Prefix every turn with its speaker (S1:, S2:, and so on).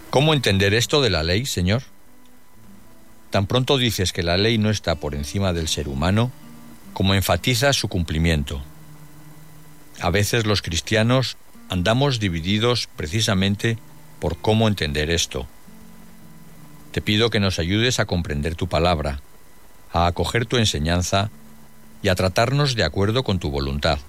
S1: ¿Cómo entender esto de la ley, Señor? Tan pronto dices que la ley no está por encima del ser humano, como enfatizas su cumplimiento. A veces los cristianos andamos divididos precisamente por cómo entender esto. Te pido que nos ayudes a comprender tu palabra, a acoger tu enseñanza y a tratarnos de acuerdo con tu voluntad.